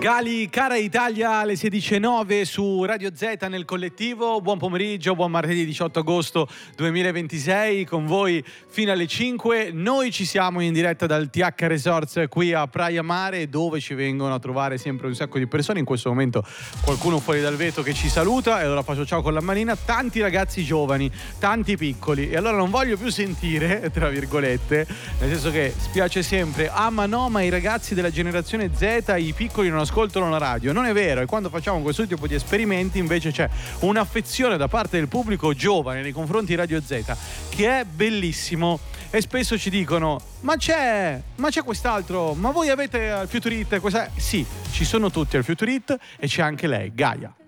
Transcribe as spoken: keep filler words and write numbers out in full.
Gali, cara Italia, alle sedici e nove su Radio Z nel collettivo. Buon pomeriggio, buon martedì diciotto agosto duemilaventisei, con voi fino alle cinque. Noi ci siamo in diretta dal T H Resorts qui a Praia Mare, dove ci vengono a trovare sempre un sacco di persone. In questo momento qualcuno fuori dal vetro che ci saluta e allora faccio ciao con la manina. Tanti ragazzi giovani, tanti piccoli, e allora non voglio più sentire, tra virgolette, nel senso che spiace sempre, ah ma no, ma i ragazzi della generazione Z, i piccoli non ascoltano la radio. Non è vero, e quando facciamo questo tipo di esperimenti invece c'è un'affezione da parte del pubblico giovane nei confronti di Radio Z che è bellissimo, e spesso ci dicono ma c'è, ma c'è quest'altro, ma voi avete al Future Hit questa... Sì, ci sono tutti al Future Hit e c'è anche lei, Gaia.